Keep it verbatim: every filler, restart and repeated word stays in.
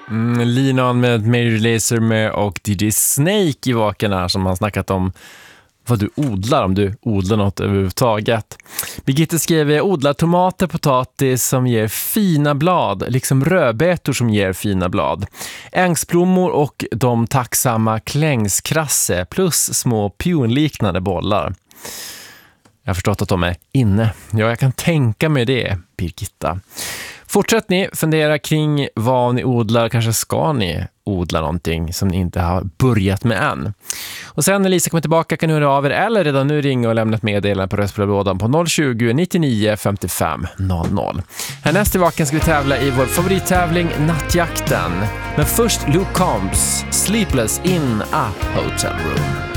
Mm, Linan med Major Lazer med och D J Snake i vaken här som har snackat om vad du odlar, om du odlar något överhuvudtaget. Birgitte skrev, jag odlar tomater, potatis som ger fina blad, liksom rödbetor som ger fina blad. Ängsblommor och de tacksamma klängskrasse plus små pionliknande bollar. Jag har förstått att de är inne. Ja, jag kan tänka mig det, Birgitta. Fortsätt ni fundera kring vad ni odlar. Kanske ska ni odla någonting som ni inte har börjat med än. Och sen när Lisa kommer tillbaka kan ni höra av er eller redan nu ringa och lämna ett meddelande på röstbrevlådan på noll tjugo, nittionio, femtiofem, noll noll. Härnäst i vaken ska vi tävla i vår favorittävling Nattjakten. Men först Luke Combs, Sleepless in a Hotel Room.